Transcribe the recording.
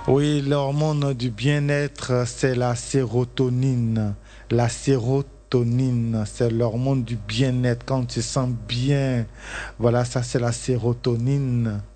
Oui, l'hormone du bien-être, c'est la sérotonine. La sérotonine, c'est l'hormone du bien-être. Quand tu te sens bien, voilà, ça c'est la sérotonine.